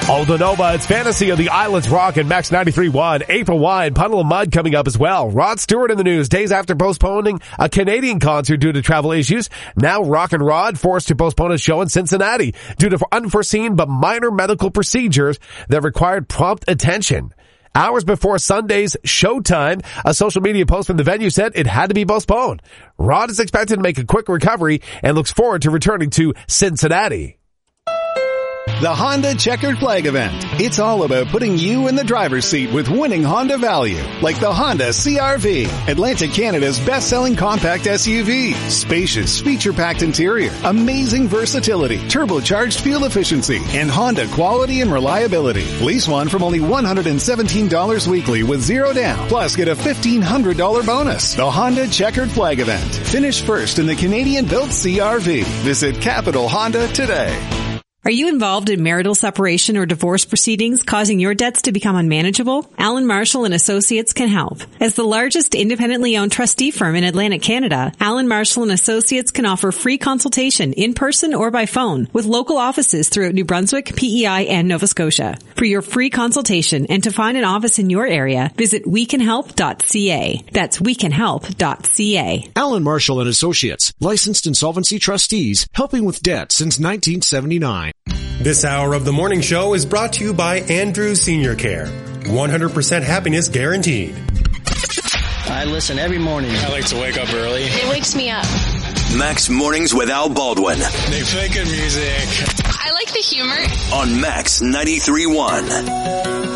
Aldo Nova, it's Fantasy of the Islands Rock and Max 93.1. April Wine, Puddle of Mud coming up as well. Rod Stewart in the news days after postponing a Canadian concert due to travel issues. Now Rock and Rod forced to postpone a show in Cincinnati due to unforeseen but minor medical procedures that required prompt attention. Hours before Sunday's showtime, a social media post from the venue said it had to be postponed. Rod is expected to make a quick recovery and looks forward to returning to Cincinnati. The Honda Checkered Flag event. It's all about putting you in the driver's seat with winning Honda value, like the Honda CR-V, Atlantic Canada's best-selling compact SUV. Spacious, feature-packed interior, amazing versatility, turbocharged fuel efficiency, and Honda quality and reliability. Lease one from only $117 weekly with zero down. Plus, get a $1,500 bonus. The Honda Checkered Flag event. Finish first in the Canadian-built CR-V. Visit Capital Honda today. Are you involved in marital separation or divorce proceedings causing your debts to become unmanageable? Allen Marshall & Associates can help. As the largest independently owned trustee firm in Atlantic Canada, Allen Marshall & Associates can offer free consultation in person or by phone with local offices throughout New Brunswick, PEI, and Nova Scotia. For your free consultation and to find an office in your area, visit wecanhelp.ca. That's wecanhelp.ca. Allen Marshall & Associates, licensed insolvency trustees, helping with debt since 1979. This hour of the morning show is brought to you by Andrews Senior Care. 100% happiness guaranteed. I listen every morning. I like to wake up early. It wakes me up. Max Mornings with Al Baldwin. They play good music. I like the humor. On Max 93.1.